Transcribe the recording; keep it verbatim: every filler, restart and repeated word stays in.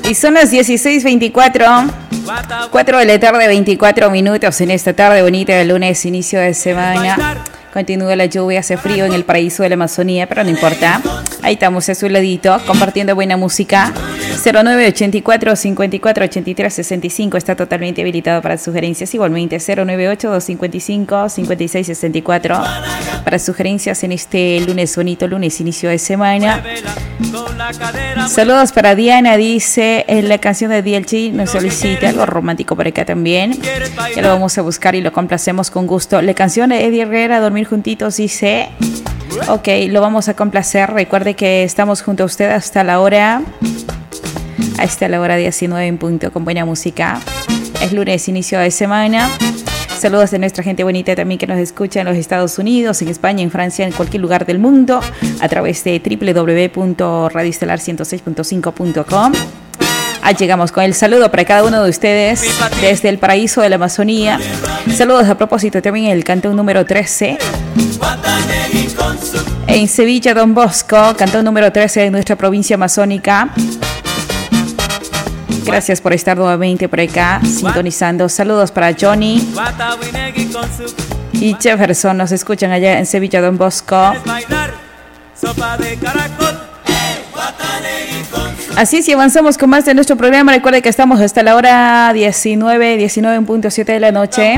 Y son las dieciséis veinticuatro, cuatro de la tarde, veinticuatro minutos en esta tarde bonita de lunes, inicio de semana. Continúa la lluvia, hace frío en el paraíso de la Amazonía, pero no importa. Ahí estamos a su ladito, compartiendo buena música. cero nueve ochenta y cuatro, cincuenta y cuatro, ochenta y tres, sesenta y cinco está totalmente habilitado para sugerencias. Igualmente cero nueve ocho, doscientos cincuenta y cinco, cincuenta y seis sesenta y cuatro para sugerencias en este lunes bonito, lunes inicio de semana. Saludos para Diana, dice en la canción de D L G, nos solicita algo romántico por acá también. Ya lo vamos a buscar y lo complacemos con gusto. La canción de Eddie Herrera, Dormir Juntitos, dice... Ok, lo vamos a complacer. Recuerde que estamos junto a usted hasta la hora... Hasta la hora diecinueve en punto con buena música. Es lunes, inicio de semana. Saludos de nuestra gente bonita también que nos escucha en los Estados Unidos, en España, en Francia, en cualquier lugar del mundo, a través de doble u doble u doble u punto radio estelar ciento seis punto cinco punto com. Ahí llegamos con el saludo para cada uno de ustedes desde el paraíso de la Amazonía. Saludos a propósito también el cantón número trece. En Sevilla, Don Bosco, cantón número trece de nuestra provincia amazónica. Gracias por estar nuevamente por acá, sintonizando. Saludos para Johnny y Jefferson, nos escuchan allá en Sevilla, Don Bosco. Así es, y avanzamos con más de nuestro programa. Recuerde que estamos hasta la hora diecinueve, diecinueve punto siete de la noche.